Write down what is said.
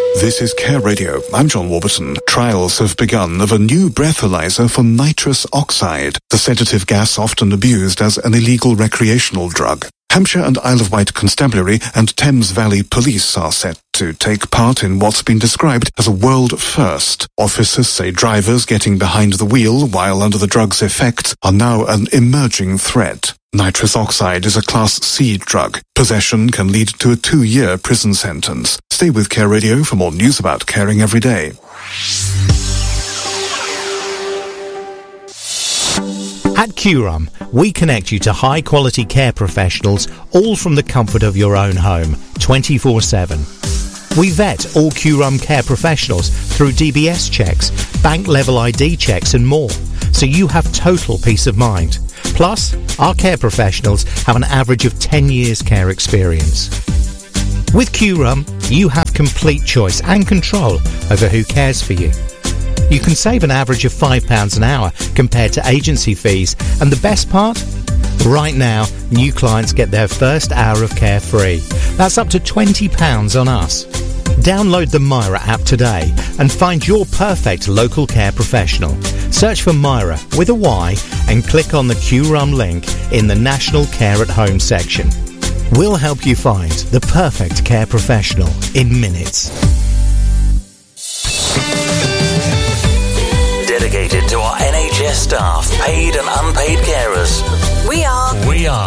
This is Care Radio. I'm John Warburton. Trials have begun of a new breathalyzer for nitrous oxide, the sedative gas often abused as an illegal recreational drug. Hampshire and Isle of Wight Constabulary and Thames Valley Police are set to take part in what's been described as a world first. Officers say drivers getting behind the wheel while under the drug's effects are now an emerging threat. Nitrous oxide is a Class C drug. Possession can lead to a 2-year prison sentence. Stay with Care Radio for more news about caring every day. At QRUM, we connect you to high-quality care professionals, all from the comfort of your own home, 24/7. We vet all QRUM care professionals through DBS checks, bank-level ID checks and more, so you have total peace of mind. Plus, our care professionals have an average of 10 years care experience. With QRUM, you have complete choice and control over who cares for you. You can save an average of £5 an hour compared to agency fees. And the best part? Right now, new clients get their first hour of care free. That's up to £20 on us. Download the Myra app today and find your perfect local care professional. Search for Myra with a Y and click on the QRUM link in the National Care at Home section. We'll help you find the perfect care professional in minutes. Dedicated to our NHS staff, paid and unpaid carers. We are